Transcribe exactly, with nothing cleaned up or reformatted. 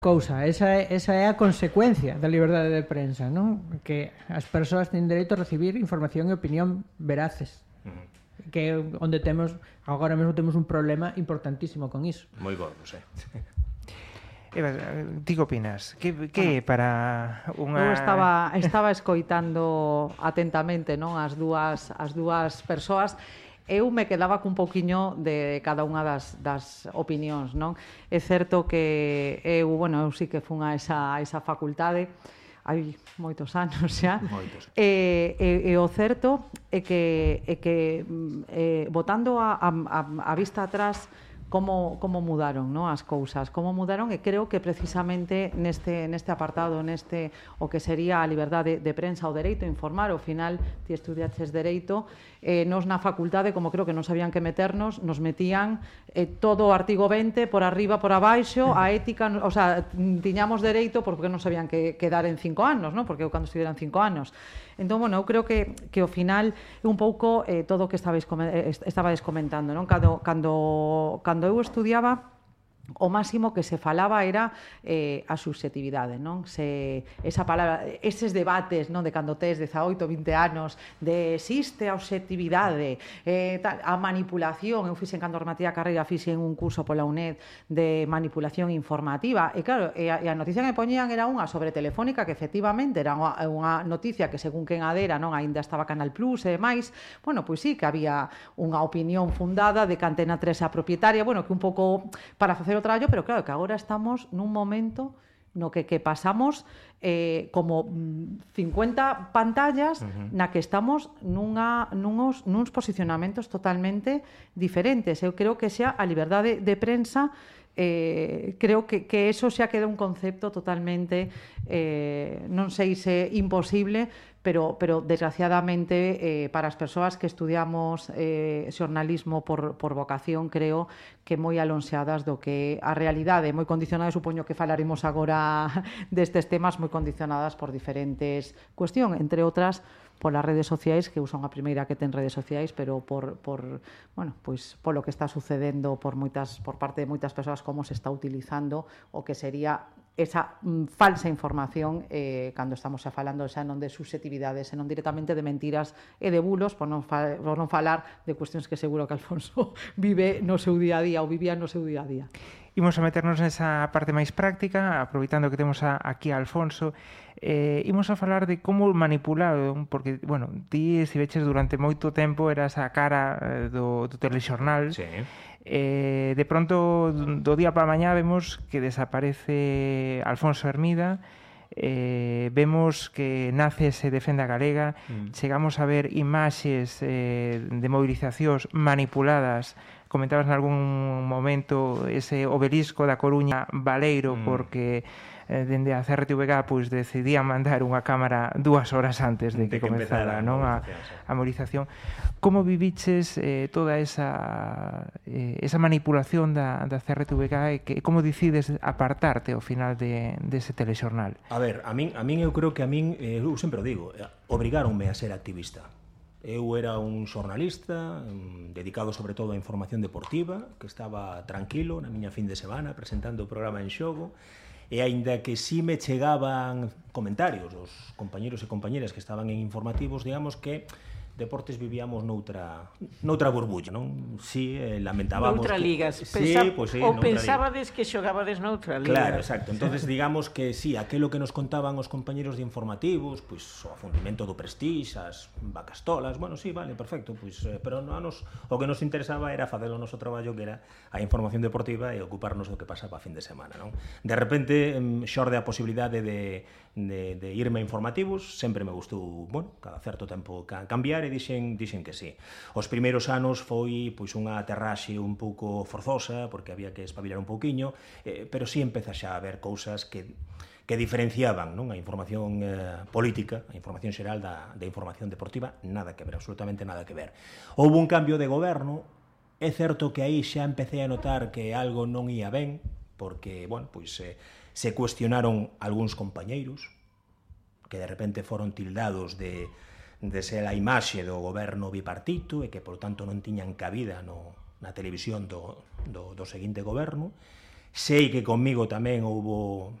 cousa, esa é, esa é a consecuencia da liberdade de prensa, non? Que as persoas teñen dereito a recibir información e opinión veraces. Uh-huh. Que é onde temos, agora mesmo temos un problema importantísimo con iso. Moi gordo, sí. Eva, ti que opinas? Que, que é para unha... Eu estaba, estaba escoitando atentamente, non, as dúas, as dúas persoas. Eu me quedaba cun pouquiño de cada unha das, das opinións, non? É certo que eu, bueno, eu sí que fun a esa, a esa facultade hai moitos anos xa. Moitos. E, e, e o certo é que, é que eh, botando a, a, a vista atrás como, como mudaron, no, as cousas, como mudaron, e creo que precisamente neste, neste apartado, neste o que sería a liberdade de prensa, o dereito a informar, ao final ti estudiaches dereito, eh, nos na facultade, como creo que non sabían que meternos, nos metían eh, todo o artigo vinte por arriba, por abaixo, a ética, o sea, tiñamos dereito porque non sabían que, que dar en cinco anos, no? Porque eu cando estudiaran cinco anos. Entón, bueno, eu creo que, que ao final é un pouco eh, todo o que estabais, estabais comentando, non? Cando, cando, cando eu estudiaba, o máximo que se falaba era eh, a subxetividade, non? Se, esa palabra, eses debates, non, de cando tes dezaoito, vinte anos, de existe a obxectividade, eh, tal, a manipulación. Eu fixen, cando rematei a carreira, fixen un curso pola U N E D de manipulación informativa, e claro, e a, e a noticia que me poñían era unha sobre Telefónica, que efectivamente era unha, unha noticia que según quen adera, non, aínda estaba Canal Plus e demais. Bueno, pois sí, que había unha opinión fundada de que Antena tres é a propietaria, bueno, que un pouco para facer o traballo, pero claro, que agora estamos nun momento no que, que pasamos eh, como cincuenta pantallas, uh-huh, na que estamos nunha, nunos, nuns posicionamentos totalmente diferentes. Eu creo que xa a liberdade de prensa, eh, creo que, que eso xa queda un concepto totalmente, eh, non sei se imposible, pero, pero desgraciadamente eh, para as persoas que estudiamos eh, xornalismo por, por vocación, creo que moi alonxadas do que a realidade, moi condicionadas, supoño que falaremos agora destes temas, moi condicionadas por diferentes cuestión, entre outras polas redes sociais, que eu son a primeira que ten redes sociais, pero por, por bueno, pois polo que está sucedendo por moitas por parte de moitas persoas, como se está utilizando o que sería esa mm, falsa información, eh, cando estamos xa falando xa non de susceptibilidades, senón directamente de mentiras e de bulos, por non, fa, por non falar de cuestións que seguro que Alfonso vive no seu día a día ou vivía no seu día a día. Imos a meternos nesa parte máis práctica, aproveitando que temos a, aquí a Alfonso. Eh, imos a falar de como manipular, porque, bueno, ti estiveches durante moito tempo, eras a cara eh, do, do telexornal. Sí. Eh, de pronto, do día para a mañá, vemos que desaparece Alfonso Hermida, eh, vemos que nace Se Defende a Galega, mm. chegamos a ver imaxes eh, de movilizacións manipuladas. Comentabas en algún momento ese obelisco da Coruña Baleiro, mm. porque eh, dende a C R T V G pois decidían mandar unha cámara dúas horas antes de que, de que comezara, non, a, a movilización. Como viviches eh, toda esa eh, esa manipulación da, da C R T V G e que, como decides apartarte ao final de, dese telexornal? A ver, a min, a min eu creo que a min, eh, eu sempre o digo, obrigáronme a ser activista. Eu era un xornalista um, dedicado sobre todo á información deportiva, que estaba tranquilo na miña fin de semana presentando o programa En Xogo, e aínda que si me chegaban comentarios dos compañeros e compañeras que estaban en informativos, digamos que deportes vivíamos noutra noutra burbulla, non? Si, eh, lamentábamos noutra que, liga, sí, Pensa, pues, sí, ou noutra pensabades liga. Que xogabades noutra liga. Claro, exacto. Entonces digamos que si, sí, aquelo que nos contaban os compañeros de informativos, pois pues, o afundimento do Prestige, as vacastolas, bueno, sí, vale, perfecto, pois pues, eh, pero a nos o que nos interesaba era facer o noso traballo, que era a información deportiva e ocuparnos do que pasaba a fin de semana, non? De repente xorde a posibilidade de de de irme a informativos, sempre me gustou, bueno, cada certo tempo cambiar, e dixen, dixen que sí. Os primeiros anos foi pois unha aterraxe un pouco forzosa, porque había que espabilar un pouquiño, eh, pero sí empeza xa a haber cousas que que diferenciaban, non, a información eh, política, a información xeral da, da información deportiva, nada que ver, absolutamente nada que ver. Houve un cambio de goberno, é certo que aí xa empecé a notar que algo non ia ben, porque, bueno, pois eh, se cuestionaron algúns compañeiros que de repente foron tildados de de ser a imaxe do goberno bipartito e que, por tanto, non tiñan cabida no, na televisión do, do, do seguinte goberno. sei que conmigo tamén houbo